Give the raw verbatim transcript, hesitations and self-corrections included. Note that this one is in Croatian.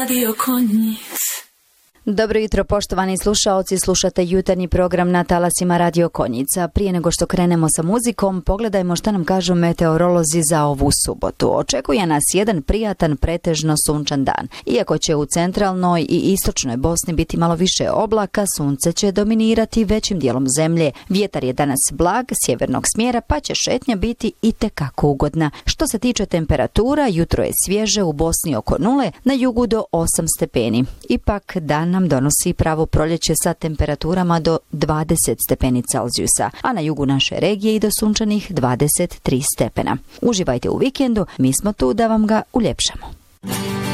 Radio Konjic. Dobro jutro, poštovani slušaoci, slušate jutarnji program na talasima Radio Konjica. Prije nego što krenemo sa muzikom, pogledajmo šta nam kažu meteorolozi za ovu subotu. Očekuje nas jedan prijatan, pretežno sunčan dan. Iako će u centralnoj i istočnoj Bosni biti malo više oblaka, sunce će dominirati većim dijelom zemlje. Vjetar je danas blag, sjevernog smjera, pa će šetnja biti itekako ugodna. Što se tiče temperatura, jutro je svježe, u Bosni oko nule, na jugu do osam stepeni. Ipak dan nam donosi pravo proljeće sa temperaturama do dvadeset stepeni Celzijusa, a na jugu naše regije i do sunčanih dvadeset tri stepena. Uživajte u vikendu, mi smo tu da vam ga uljepšamo.